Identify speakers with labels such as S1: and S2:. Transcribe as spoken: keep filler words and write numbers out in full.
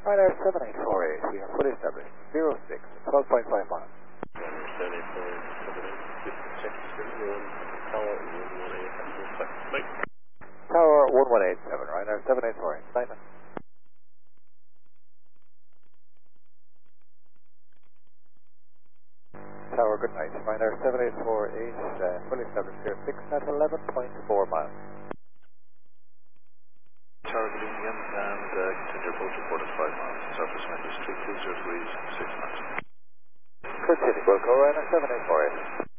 S1: Ryanair seven eight four eight, we are fully established. zero six, twelve point five miles.
S2: seven eight four eight, seven eight, check zero one, tower one one eight, Mike.
S1: Tower one one eight seven, Ryanair seven eight four eight, Simon. Tower, good night. Ryanair seven eight four eight, uh, fully established here, six at eleven point four miles.
S2: Tower leading in and uh, continue approach report at five miles. Surface wind is three two zero degrees, six knots.
S1: Good City, Wilco, Ryanair seven eight four eight.